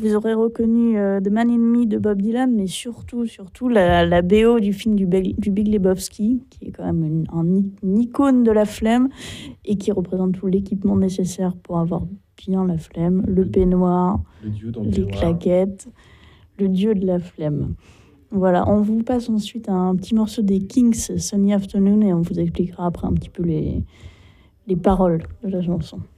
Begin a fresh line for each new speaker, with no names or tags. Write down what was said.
Vous aurez reconnu The Man in Me de Bob Dylan, mais surtout la BO du film du Big Lebowski, qui est quand même une icône de la flemme et qui représente tout l'équipement nécessaire pour avoir bien la flemme, le peignoir, les claquettes, le dieu de la flemme. Voilà, on vous passe ensuite un petit morceau des Kings, Sunny Afternoon, et on vous expliquera après un petit peu les paroles de la chanson.